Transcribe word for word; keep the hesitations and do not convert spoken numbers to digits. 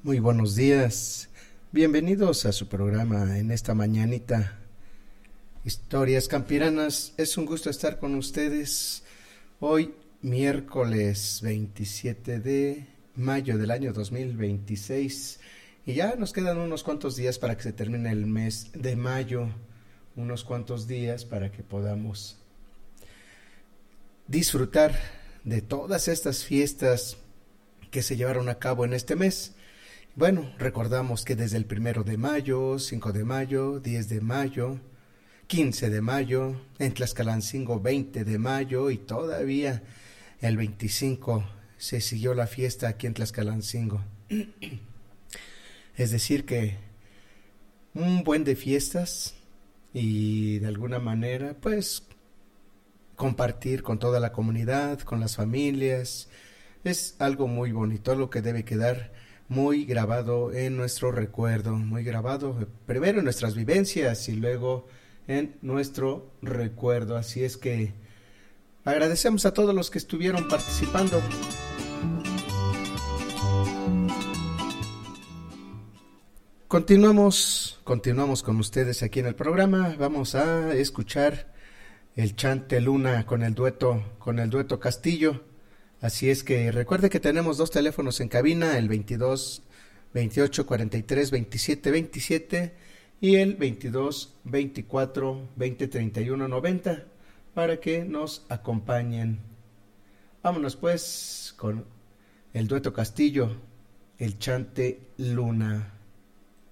Muy buenos días. Bienvenidos a su programa en esta mañanita. Historias Campiranas. Es un gusto estar con ustedes hoy, miércoles veintisiete de mayo del año dos mil veintiséis. Y ya nos quedan unos cuantos días para que se termine el mes de mayo. Unos cuantos días para que podamos disfrutar de todas estas fiestas que se llevaron a cabo en este mes. Bueno, recordamos que desde el primero de mayo, cinco de mayo, diez de mayo, quince de mayo, en Tlaxcalancingo veinte de mayo y todavía el veinticinco se siguió la fiesta aquí en Tlaxcalancingo. Es decir que un buen de fiestas y de alguna manera pues compartir con toda la comunidad, con las familias, es algo muy bonito, algo que debe quedar muy grabado en nuestro recuerdo, muy grabado primero en nuestras vivencias y luego en nuestro recuerdo. Así es que agradecemos a todos los que estuvieron participando. Continuamos, continuamos con ustedes aquí en el programa. Vamos a escuchar el Chante Luna con el dueto, con el dueto Castillo. Así es que recuerde que tenemos dos teléfonos en cabina, el veintidós veintiocho cuarenta y tres veintisiete veintisiete y el veintidós veinticuatro veinte treinta y uno noventa para que nos acompañen. Vámonos pues con el dueto Castillo, el Chante Luna.